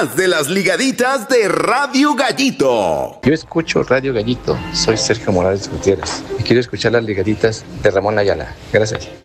más de las ligaditas de Radio Gallito. Yo escucho Radio Gallito, soy Sergio Morales Gutiérrez y quiero escuchar las ligaditas de Ramón Ayala. Gracias.